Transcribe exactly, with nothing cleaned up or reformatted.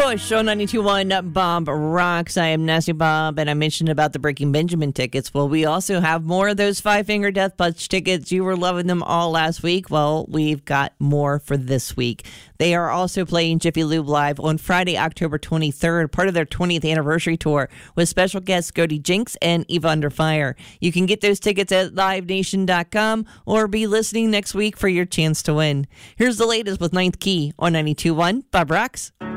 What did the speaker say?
Push on ninety-two point one Bob Rocks. I am Nasty Bob, and I mentioned about the Breaking Benjamin tickets. Well, we also have more of those Five Finger Death Punch tickets. You were loving them all last week. Well, we've got more for this week. They are also playing Jiffy Lube Live on Friday, October twenty-third, part of their twentieth anniversary tour with special guests Cody Jinks and Eva Under Fire. You can get those tickets at live nation dot com or be listening next week for your chance to win. Here's the latest with Ninth Key on ninety-two point one Bob Rocks.